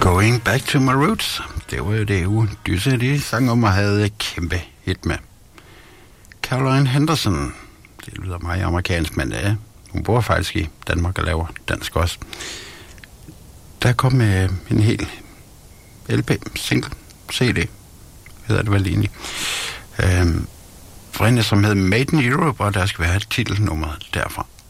Going Back to My Roots. Det var jo det Odyssey, de sang om og havde kæmpe hit med. Caroline Henderson. Det lyder meget amerikansk, men hun bor faktisk i Danmark og laver dansk også. Der kom en hel LP, single, CD, hedder det vel egentlig. For en, som hed Made in Europe, og der skal være et titelnummer derfra.